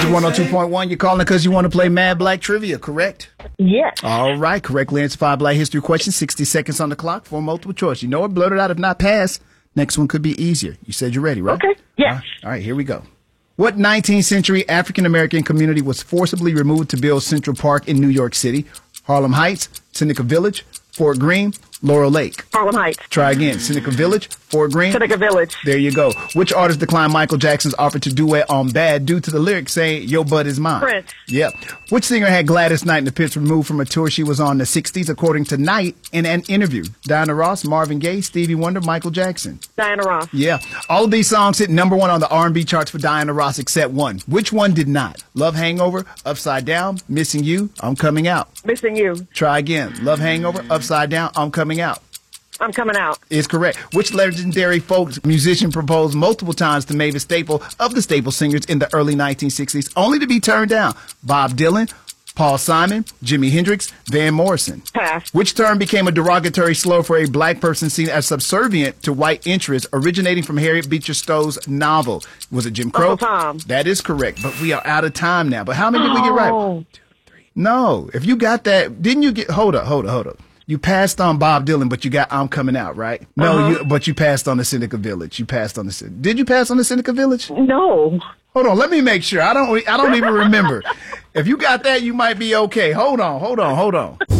is 102.1. You're calling because you want to play Mad Black Trivia, correct? Yes. All right. Correctly answer 5 Black history questions. 60 seconds on the clock for multiple choice. You know it. Blurt it out. If not, pass. Next one could be easier. You said you're ready, right? Okay. Yes. All right. Here we go. What 19th century African-American community was forcibly removed to build Central Park in New York City? Harlem Heights, Seneca Village, Fort Greene, Laurel Lake. Harlem Heights. Try again. Seneca Village, Fort Greene. Seneca Village. There you go. Which artist declined Michael Jackson's offer to duet on Bad due to the lyrics saying, "Your butt is mine"? Prince. Yep. Which singer had Gladys Knight and the Pips removed from a tour she was on in the 60s, according to Knight in an interview? Diana Ross, Marvin Gaye, Stevie Wonder, Michael Jackson. Diana Ross. Yeah. All of these songs hit number 1 on the R&B charts for Diana Ross except one. Which one did not? Love Hangover, Upside Down, Missing You, I'm Coming Out. Missing You. Try again. Love Hangover, Upside Down, I'm Coming Out. I'm Coming Out. Is correct. Which legendary folk musician proposed multiple times to Mavis Staple of the Staple Singers in the early 1960s, only to be turned down? Bob Dylan, Paul Simon, Jimi Hendrix, Van Morrison. Pass. Which term became a derogatory slur for a black person seen as subservient to white interests, originating from Harriet Beecher Stowe's novel? Was it Jim Crow? Uncle Tom. That is correct, but we are out of time now. But how many did we get right? 1, 2, 3. No. If you got that, didn't you get, hold up. You passed on Bob Dylan, but you got I'm Coming Out, right? No, but you passed on the Seneca Village. Did you pass on the Seneca Village? No. Hold on, let me make sure. I don't even remember. If you got that, you might be okay. Hold on.